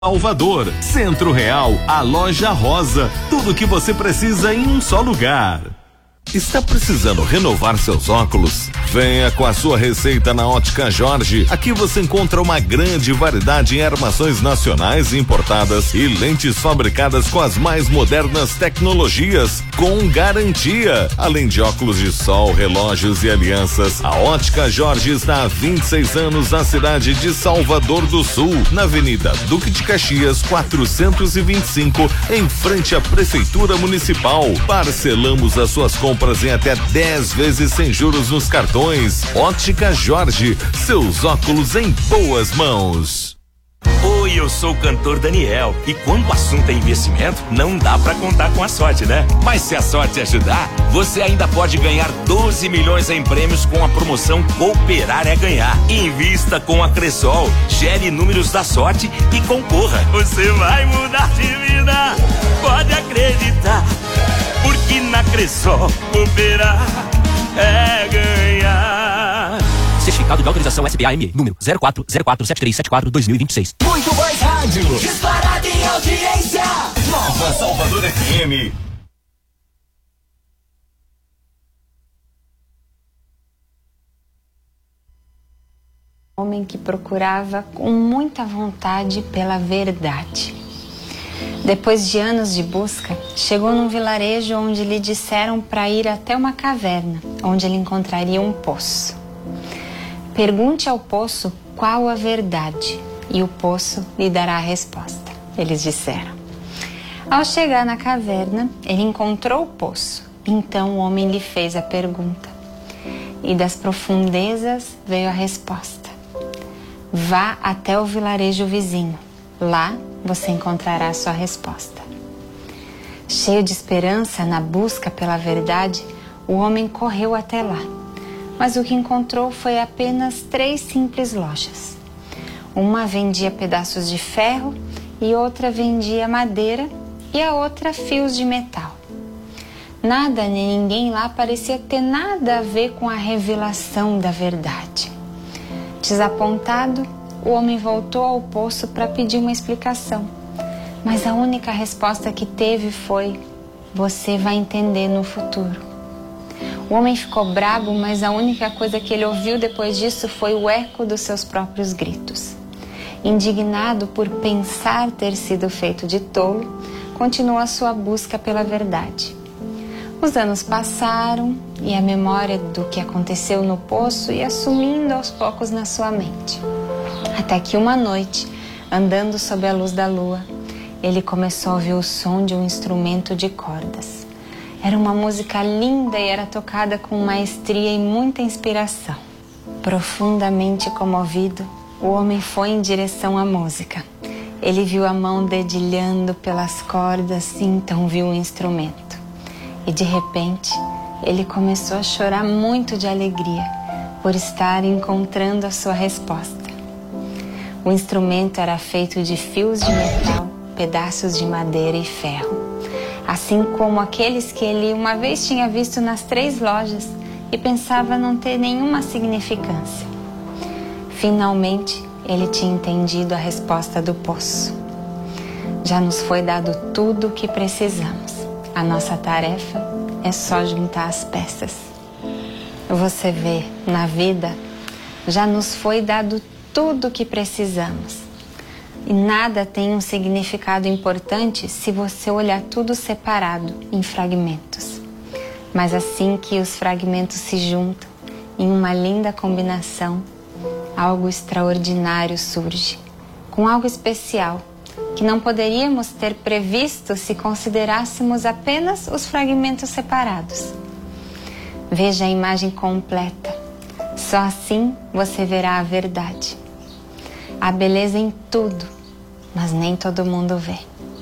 Salvador, Centro Real, a Loja Rosa, tudo o que você precisa em um só lugar. Está precisando renovar seus óculos? Venha com a sua receita na Ótica Jorge. Aqui você encontra uma grande variedade em armações nacionais e importadas e lentes fabricadas com as mais modernas tecnologias, com garantia. Além de óculos de sol, relógios e alianças, a Ótica Jorge está há 26 anos na cidade de Salvador do Sul, na Avenida Duque de Caxias 425, em frente à Prefeitura Municipal. Parcelamos as suas compras em até 10 vezes sem juros nos cartões. Ótica Jorge, seus óculos em boas mãos. Oi, eu sou o cantor Daniel e quando o assunto é investimento, não dá pra contar com a sorte, né? Mas se a sorte ajudar, você ainda pode ganhar 12 milhões em prêmios com a promoção Cooperar é Ganhar. Invista com a Cressol, gere números da sorte e concorra. Você vai mudar de vida, pode acreditar, porque na Cressol Cooperar é ganhar. Certificado de autorização SBAME, número 04047374-2026. Muito mais rádio. Disparada em audiência. Nova Salvador FM. Homem que procurava com muita vontade pela verdade. Depois de anos de busca, chegou num vilarejo onde lhe disseram para ir até uma caverna, onde ele encontraria um poço. Pergunte ao poço qual a verdade, e o poço lhe dará a resposta, eles disseram. Ao chegar na caverna, ele encontrou o poço. Então o homem lhe fez a pergunta, e das profundezas veio a resposta. Vá até o vilarejo vizinho, lá você encontrará a sua resposta. Cheio de esperança na busca pela verdade, o homem correu até lá. Mas o que encontrou foi apenas 3 simples lojas. Uma vendia pedaços de ferro e outra vendia madeira e a outra fios de metal. Nada nem ninguém lá parecia ter nada a ver com a revelação da verdade. Desapontado, o homem voltou ao poço para pedir uma explicação. Mas a única resposta que teve foi: você vai entender no futuro. O homem ficou brabo, mas a única coisa que ele ouviu depois disso foi o eco dos seus próprios gritos. Indignado por pensar ter sido feito de tolo, continuou a sua busca pela verdade. Os anos passaram e a memória do que aconteceu no poço ia sumindo aos poucos na sua mente. Até que uma noite, andando sob a luz da lua, ele começou a ouvir o som de um instrumento de cordas. Era uma música linda e era tocada com maestria e muita inspiração. Profundamente comovido, o homem foi em direção à música. Ele viu a mão dedilhando pelas cordas e então viu o instrumento. E de repente, ele começou a chorar muito de alegria por estar encontrando a sua resposta. O instrumento era feito de fios de metal, pedaços de madeira e ferro. Assim como aqueles que ele uma vez tinha visto nas 3 lojas e pensava não ter nenhuma significância. Finalmente, ele tinha entendido a resposta do poço. Já nos foi dado tudo o que precisamos. A nossa tarefa é só juntar as peças. Você vê, na vida, já nos foi dado tudo o que precisamos. E nada tem um significado importante se você olhar tudo separado, em fragmentos. Mas assim que os fragmentos se juntam, em uma linda combinação, algo extraordinário surge, com algo especial, que não poderíamos ter previsto se considerássemos apenas os fragmentos separados. Veja a imagem completa. Só assim você verá a verdade. Há beleza em tudo, mas nem todo mundo vê.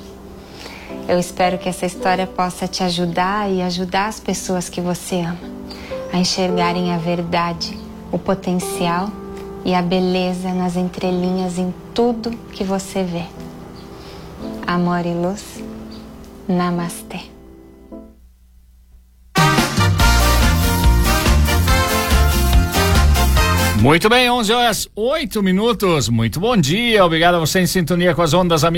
Eu espero que essa história possa te ajudar e ajudar as pessoas que você ama a enxergarem a verdade, o potencial e a beleza nas entrelinhas em tudo que você vê. Amor e luz. Namastê. Muito bem, 11 horas 8 minutos. Muito bom dia. Obrigado a você em sintonia com as ondas